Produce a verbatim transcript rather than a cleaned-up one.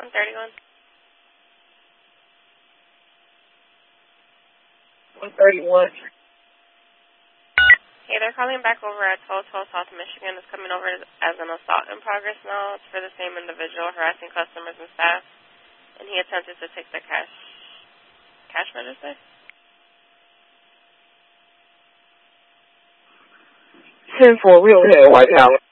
one thirty-one. one thirty-one. Hey, they're calling back over at twelve twelve South Michigan. It's coming over as an assault in progress now. It's for the same individual harassing customers and staff, and he attempted to take the cash cash register. ten four, we over here at White House.